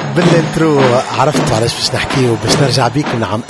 بالانترو عرفت علاش باش نحكيو، باش نرجع بيكم لعام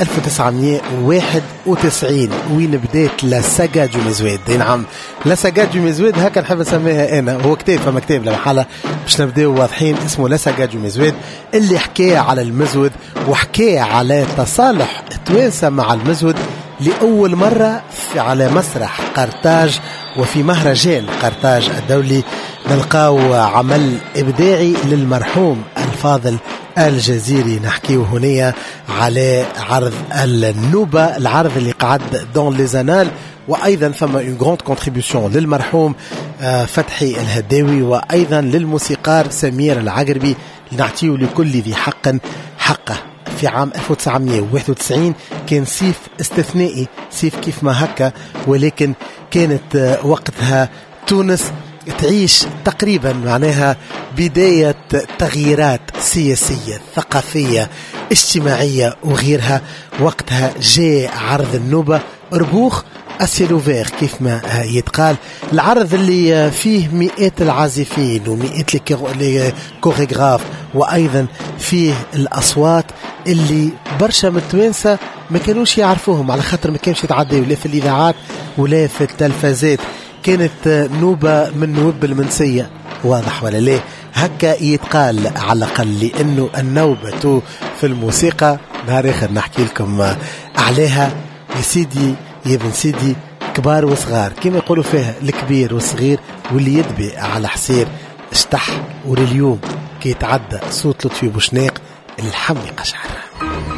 1991 وين بدات لا ساغا دو مزويد. نعم لا ساغا دو مزويد هكا نحب نسميها انا. هو كتاب، فما كتاب لمحالة باش نبداو واضحين اسمه لا ساغا دو مزويد، اللي حكى على المزود وحكى على تصالح التوانسة مع المزود لأول مرة على مسرح قرطاج وفي مهرجان قرطاج الدولي. نلقاو عمل إبداعي للمرحوم الفاضل الجزيري. نحكيه هنا على عرض النوبة، العرض اللي قعد دون ليزانال، وأيضا ثم une grande contribution للمرحوم فتحي الهداوي، وأيضا للموسيقار سمير العقربي. نعطيه لكل ذي حق حقه. في عام 1991 كان صيف استثنائي، صيف كيف ما هكا، ولكن كانت وقتها تونس تعيش تقريبا معناها بداية تغييرات سياسية ثقافية اجتماعية وغيرها. وقتها جاء عرض النوبة ربوخ أسيلوفير كيف ما يتقال، العرض اللي فيه مئات العازفين ومئات الكوريغراف، وأيضا فيه الأصوات اللي برشا من التوانسة ما كانوش يعرفوهم، على خاطر ما كانش يتعدوا لا في الإذاعات ولا في التلفزات. كانت نوبة من نوب المنسية، واضح ولا لا؟ هكا يتقال على الأقل، لأنه النوبة في الموسيقى نهار آخر نحكي لكم عليها يا سيدي يا بن سيدي، كبار وصغار كما يقولوا فيها، الكبير والصغير واللي يدبي على حسير اشتح. ولليوم كي يتعدى صوت لطفي بوشناق الحمي قشعر.